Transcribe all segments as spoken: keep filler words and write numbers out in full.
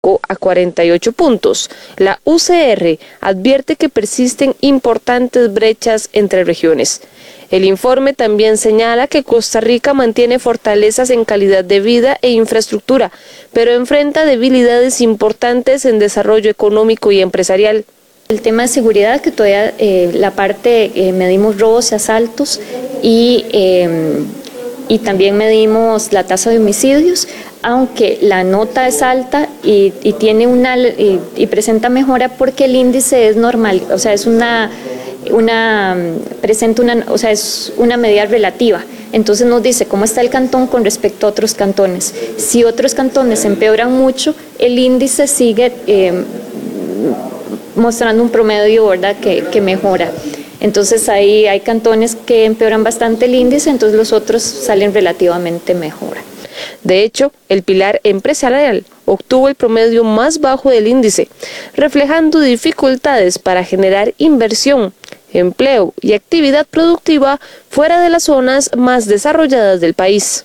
a cuarenta y ocho puntos. La U C R advierte que persisten importantes brechas entre regiones. El informe también señala que Costa Rica mantiene fortalezas en calidad de vida e infraestructura, pero enfrenta debilidades importantes en desarrollo económico y empresarial. El tema de seguridad, que todavía eh, la parte, eh, medimos robos y asaltos y, eh, y también medimos la tasa de homicidios, aunque la nota es alta y, y tiene una y, y presenta mejora porque el índice es normal, o sea, es una una presenta una, o sea, es una medida relativa. Entonces nos dice cómo está el cantón con respecto a otros cantones. Si otros cantones empeoran mucho, el índice sigue eh, mostrando un promedio, ¿verdad?, que, que mejora. Entonces ahí hay cantones que empeoran bastante el índice, entonces los otros salen relativamente mejor. De hecho, el pilar empresarial obtuvo el promedio más bajo del índice, reflejando dificultades para generar inversión, empleo y actividad productiva fuera de las zonas más desarrolladas del país.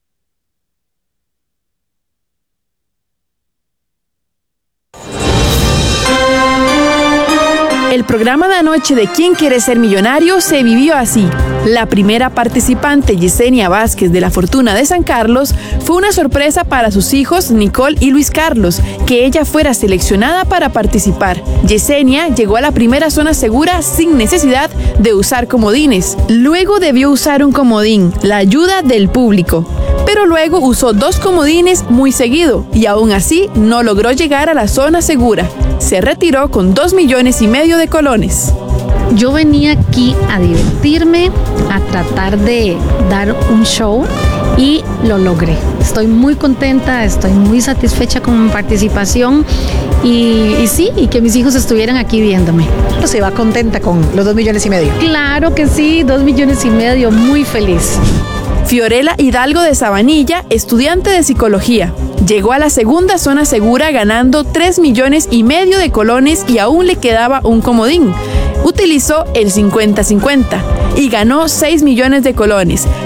El programa de anoche de ¿Quién quiere ser millonario? Se vivió así. La primera participante, Yesenia Vázquez de la Fortuna de San Carlos, fue una sorpresa para sus hijos Nicole y Luis Carlos, que ella fuera seleccionada para participar. Yesenia llegó a la primera zona segura sin necesidad de usar comodines. Luego debió usar un comodín, la ayuda del público. Pero luego usó dos comodines muy seguido y aún así no logró llegar a la zona segura. Se retiró con dos millones y medio de colones. Yo venía aquí a divertirme, a tratar de dar un show y lo logré. Estoy muy contenta, estoy muy satisfecha con mi participación y, y sí, y que mis hijos estuvieran aquí viéndome. ¿Se va contenta con los dos millones y medio? Claro que sí, dos millones y medio, muy feliz. Fiorella Hidalgo de Sabanilla, estudiante de psicología, llegó a la segunda zona segura ganando tres millones y medio de colones y aún le quedaba un comodín. Utilizó el cincuenta cincuenta y ganó seis millones de colones,